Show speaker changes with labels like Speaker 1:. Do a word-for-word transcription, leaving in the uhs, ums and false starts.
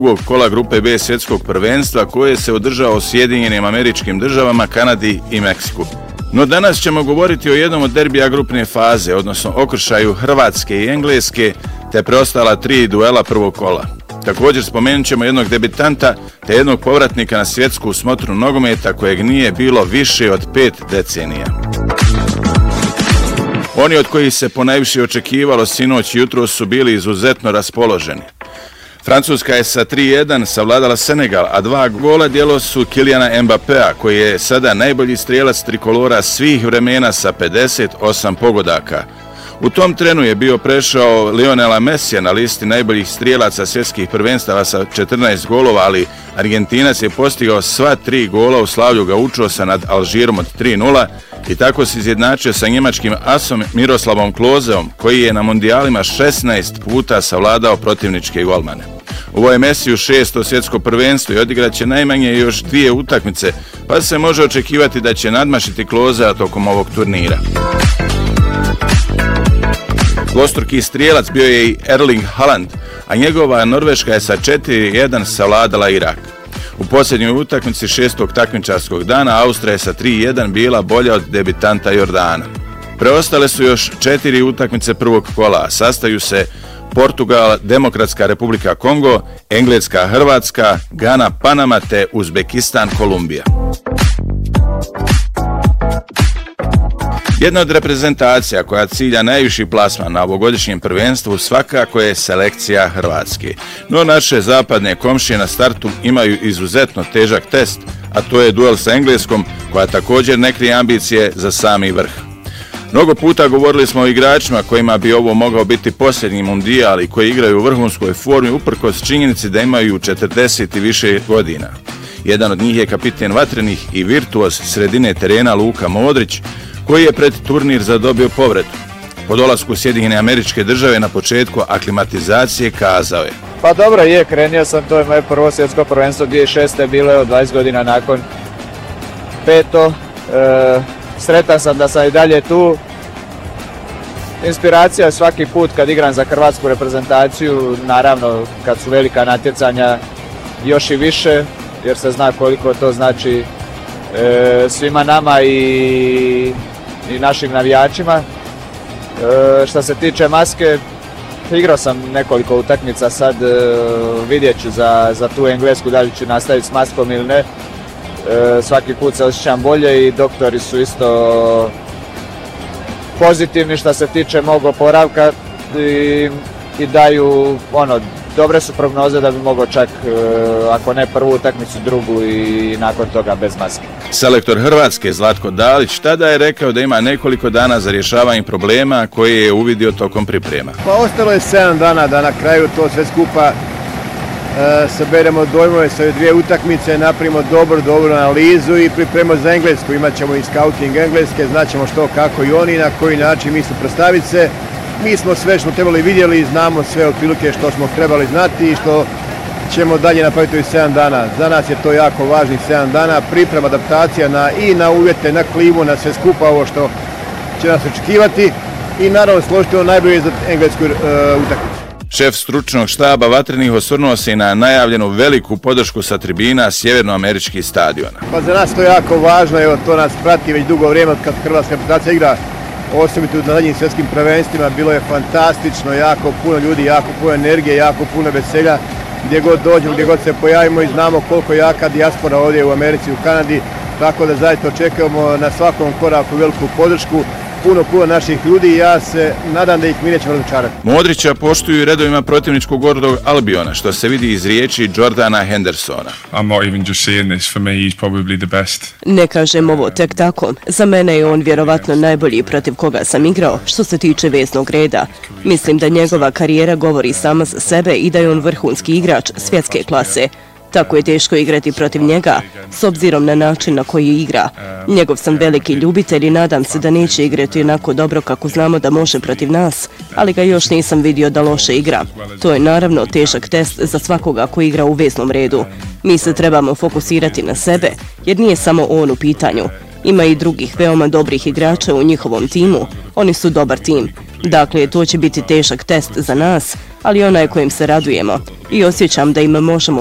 Speaker 1: drugog kola grupe B svjetskog prvenstva koje se održao u Sjedinjenim Američkim Državama, Kanadi i Meksiku. No danas ćemo govoriti o jednom od derbija grupne faze, odnosno okršaju Hrvatske i Engleske, te preostala tri duela prvog kola. Također spomenut ćemo jednog debitanta te jednog povratnika na svjetsku smotru nogometa kojeg nije bilo više od pet decenija. Oni od kojih se ponajviše očekivalo sinoć i jutro su bili izuzetno raspoloženi. Francuska je sa tri jedan savladala Senegal, a dva gola djelo su Kyliana Mbappéa, koji je sada najbolji strijelac trikolora svih vremena sa pedeset osam pogodaka. U tom trenu je bio prešao Lionela Messija na listi najboljih strijelaca svjetskih prvenstava sa četrnaest golova, ali Argentinac je postigao sva tri gola u slavlju Gaučosa nad Alžirom od tri nula i tako se izjednačio sa njemačkim asom Miroslavom Klozeom, koji je na mundijalima šesnaest puta savladao protivničke golmane. Ovo je Messiju šesto svjetsko prvenstvo i odigraće najmanje još dvije utakmice, pa se može očekivati da će nadmašiti Klozea tokom ovog turnira. Dvostruki strijelac bio je i Erling Haaland, a njegova Norveška je sa četiri jedan savladala Irak. U posljednjoj utakmici šestog takmičarskog dana Austrija je sa tri jedan bila bolja od debitanta Jordana. Preostale su još četiri utakmice prvog kola, a sastaju se Portugal, Demokratska Republika Kongo, Engleska Hrvatska, Gana Panama te Uzbekistan Kolumbija. Jedna od reprezentacija koja cilja najviši plasman na ovogodišnjem prvenstvu svakako je selekcija Hrvatske. No naše zapadne komšije na startu imaju izuzetno težak test, a to je duel sa Engleskom, koja također ne krije ambicije za sami vrh. Mnogo puta govorili smo o igračima kojima bi ovo mogao biti posljednji mundijal i koji igraju u vrhunskoj formi uprkos činjenici da imaju četrdeset i više godina. Jedan od njih je kapiten vatrenih i virtuoz sredine terena Luka Modrić, koji je pred turnir zadobio povredu. Po dolasku Sjedinjene Američke Države na početku aklimatizacije kazao je:
Speaker 2: Pa dobro je, krenio sam, to je moje prvo svjetsko prvenstvo dvije tisuće šeste. bilo je od dvadeset godina nakon peto. E, sretan sam da sam i dalje tu. Inspiracija je svaki put kad igram za hrvatsku reprezentaciju, naravno kad su velika natjecanja još i više, jer se zna koliko to znači e, svima nama i i našim navijačima. E, što se tiče maske, igrao sam nekoliko utakmica, sad e, vidjet ću za, za tu Englesku da li ću nastaviti s maskom ili ne. E, svaki put se osjećam bolje i doktori su isto pozitivni što se tiče mog oporavka i, i daju ono, dobre su prognoze da bi mogao čak, ako ne prvu utakmicu, drugu i nakon toga bez maske.
Speaker 1: Selektor Hrvatske Zlatko Dalić tada je rekao da ima nekoliko dana za rješavanje problema koje je uvidio tokom priprema.
Speaker 3: Pa ostalo je sedam dana da na kraju to sve skupa e, saberemo dojmove sa dvije utakmice, napravimo dobro, dobru analizu i pripremimo za Englesku. Imat ćemo i scouting Engleske, znaćemo što, kako i oni, na koji način misle predstaviti se. Mi smo sve što trebali vidjeli i znamo sve otprilike što smo trebali znati i što ćemo dalje napraviti ovih sedam dana. Za nas je to jako važnih sedam dana, priprema, adaptacija na, i na uvjete, na klimu, na sve skupa ovo što će nas očekivati i naravno složiti ono najbolje za englesku uh, utakmicu.
Speaker 1: Šef stručnog štaba vatrenih osvrnuo se i na najavljenu veliku podršku sa tribina sjevernoameričkih stadiona.
Speaker 3: Pa za nas to je jako važno, evo to nas prati već dugo vrijeme od kad hrvatska reprezentacija igra. Osobito na zadnjim svjetskim prvenstvima bilo je fantastično, jako puno ljudi, jako puno energije, jako puno veselja. Gdje god dođemo, gdje god se pojavimo i znamo koliko je jaka dijaspora ovdje u Americi i u Kanadi, tako da zaista očekujemo na svakom koraku veliku podršku, puno, puno naših ljudi i ja se nadam da ih mi nećemo razočarati.
Speaker 1: Modrića poštuju redovima protivničkog Gordog Albiona, što se vidi iz riječi Jordana Hendersona.
Speaker 4: I'm not even just saying this, for me he's probably the best.
Speaker 5: Ne kažem ovo tek tako. Za mene je on vjerovatno najbolji protiv koga sam igrao, što se tiče veznog reda. Mislim da njegova karijera govori sama za sebe i da je on vrhunski igrač svjetske klase. Tako je teško igrati protiv njega, s obzirom na način na koji igra. Njegov sam veliki ljubitelj i nadam se da neće igrati onako dobro kako znamo da može protiv nas, ali ga još nisam vidio da loše igra. To je naravno težak test za svakoga ko igra u veznom redu. Mi se trebamo fokusirati na sebe, jer nije samo on u pitanju. Ima i drugih veoma dobrih igrača u njihovom timu. Oni su dobar tim. Dakle, to će biti težak test za nas, ali onaj kojim se radujemo i osjećam da im možemo